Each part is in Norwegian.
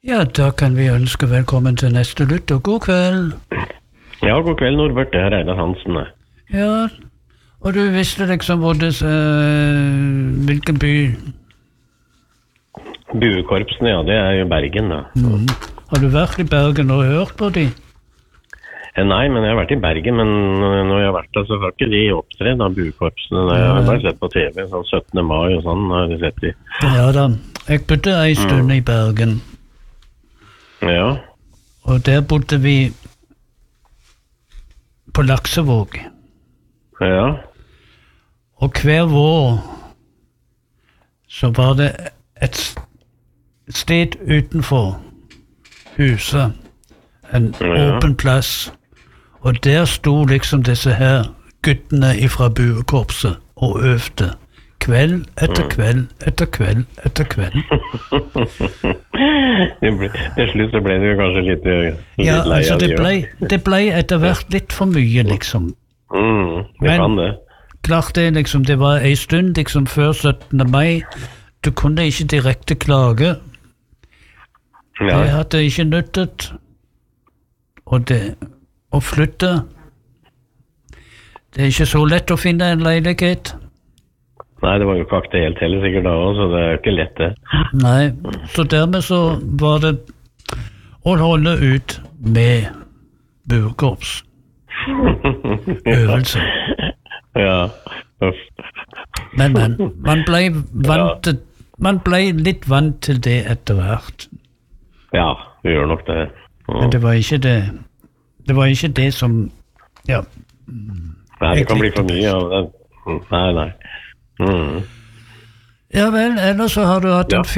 Ja, da kan vi ønske velkommen til neste lytter. God kveld. Ja, god kveld, Norbert. Det Reidar Hansen. Ja, og du visste liksom hvilken by? Buekorpsene, ja, det jo Bergen, da. Har du vært i Bergen og hørt på de? Nei, men jeg har vært i Bergen, men når jeg har vært der, så har ikke de opptredd av buekorpsene. Jeg har bare sett på TV, sånn 17. mai og sånn, har jeg sett de. Ja da, jeg bodde en stund i Bergen. Ja. Og der bodde vi på Laksevåg. Ja. Og hver vår så var det et sted utenfor huset, en åpen plass. Og der sto liksom disse her guttene ifra buekorpset og øvde. Kveld etter kveld etter kveld etter kveld. Til slutt så ble det jo kanskje litt ja, lei altså av det ble etter hvert litt for mye, liksom. Det kan det. Klart det, liksom, det var en stund liksom, før 17. mai. Du kunne ikke direkte klage. Ja. Jeg hadde ikke nyttet å flytte. Det ikke så lett å finne en leilighet. Nei, det var jo ikke aktuelt heller sikkert da også, så det jo ikke lett det. Nei, så dermed så var det å holde ut med buekorps. Øvelse. Ja. Men man ble litt vant til det etter hvert. Ja, vi gjør nok det. Men det var ikke det som, ja. Nei, det kan bli for mye av det. Nei. Ja vel, ellers så har du hatt en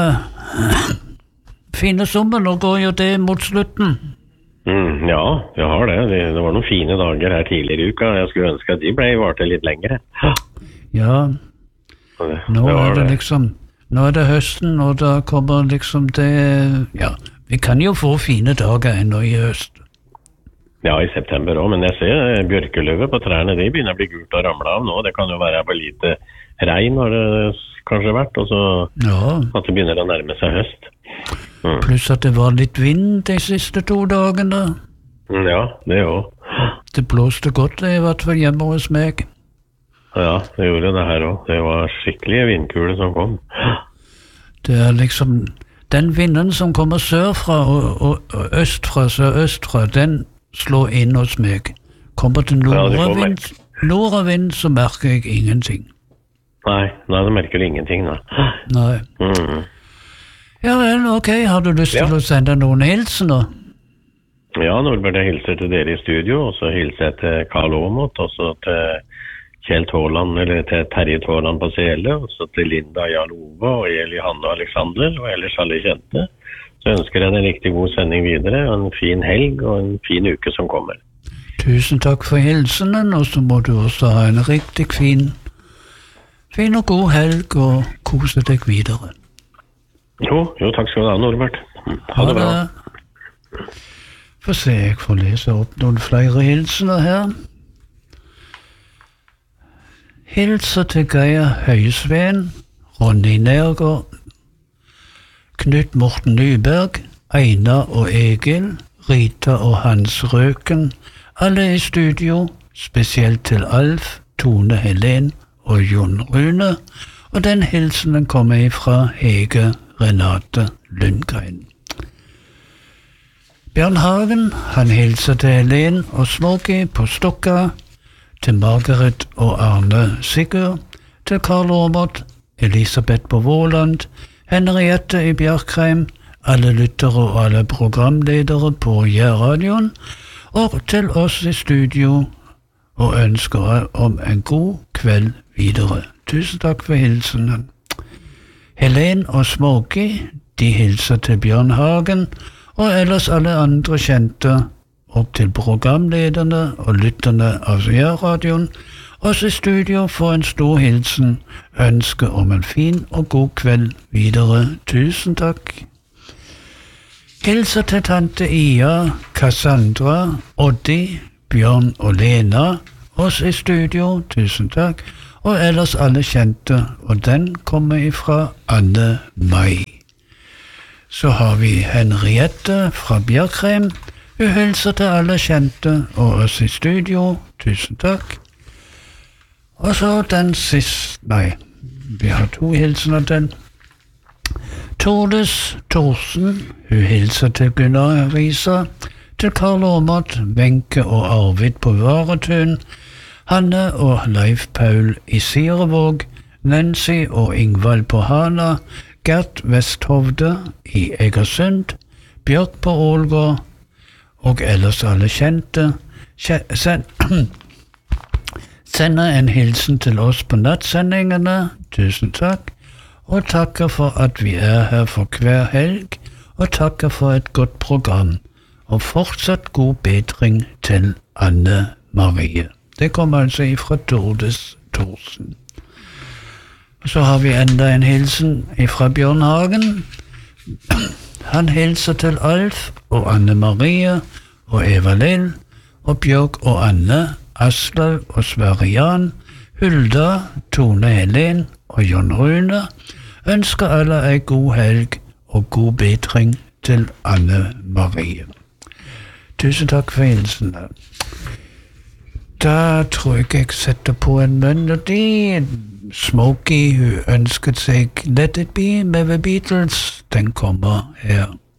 fine sommer, nå går jo det mot slutten. Ja, jeg har det. Det var noen fine dager her tidligere i uka. Jeg skulle ønske at de ble varte litt lengre. Ja, nå det liksom, nå det høsten, og da kommer liksom det, ja, vi kan jo få fine dager ennå i høst. Ja, i september også, men jeg ser bjørkeløvet på trærne, de begynner å bli gult og ramle av nå. Det kan jo være for lite regn, har det kanskje vært, og så at det begynner å nærme seg høst. Pluss at det var litt vind de siste 2 dagene. Ja, det også. Det blåste godt, i hvert fall hjemme hos meg. Ja, det gjorde det her også. Det var skikkelige vindkuler som kom. Det liksom, den vinden som kommer sørfra og østfra, sørøstfra, den slår inn hos meg. Kommer til nordavind, så merker jeg ingenting. Nei, det merker du ingenting da. Nei. Ja vel, ok, har du lyst til å sende noen hilsener? Ja, Norbert, jeg hilser til dere i studio, og så hilser jeg til Karl Aamodt, og så til Kjell Tåland, eller til Terje Tåland på Sele, og så til Linda Jalova, og Eli Hanne og Alexander, og ellers alle kjente. Så ønsker jeg deg en riktig god sending videre, og en fin helg og en fin uke som kommer. Tusen takk for hilsenen, og så må du også ha en riktig fin og god helg, og kose deg videre. Jo, takk skal du ha, Norbert. Ha det bra. Få se, jeg får lese opp noen flere hilsener her. Hilser til Geir Høysveen, Ronny Nergård, Knut Morten Nyberg, Einar og Egil, Rita og Hans Røken, alle i studio, spesielt til Alf, Tone Helen og Jon Rune, og den hilsenen kommer ifra Hege Renate Lundgren. Bjørn Hagen, han hilser til Helen og Smokey på Stokka, til Margaret og Arne Sigurd, til Karl Aamodt, Elisabeth på Våland, Henriette i Bjarkreim, alle lyttere og alle programledere på Jærradioen, og til oss i studio, og ønsker om en god kveld videre. Tusen takk for hilsenen. Helen og Smokey, de hilser til Bjørn Hagen, og ellers alle andre kjente, og til programlederne og lytterne av Jærradioen, oss i studio for en stor hilsen, ønske om en fin og god kveld videre. Tusen takk. Hilser til tante Ia, Cassandra, Oddi, Bjørn og Lena, oss i studio, tusen takk, og ellers alle kjente, og den kommer ifra Anne Mai. Så har vi Henriette fra Bjerkreim. Hun hilser til alle kjente og oss i studio. Tusen takk. Og så den siste, nei, vi har 2 hilsener til. Tordes Thorsen, hun hilser til Gunnar Risa, til Karl Åmot, Wenche og Arvid på Varetun, Hanne og Leif Paul i Sirevåg, Nancy og Ingvald på Hana, Gert Vesthovde i Egersund, Bjørk på Ålgård, og ellers alle kjente. Sender en hilsen til oss på nattsendingene. Tusen takk. Og takker for at vi er her for hver helg, og takker for et godt program. Og fortsatt god bedring til Anne Marie. Det kommer altså ifra Tordes Thorsen. Så har vi enda en hilsen ifra Bjørn Hagen. Han hilser til Alf og Anne Marie og Eva Lill og Bjørg og Anne, Aslaug og Sverre Jan, Hulda, Tone Helen og Jon Rune. Ønsker alle ei god helg og god bedring til Anne Marie. Tusen takk for hilsene. Da tror jeg setter på en melodi. Smokey, hun ønsket seg Let It Be med The Beatles. Den kommer her.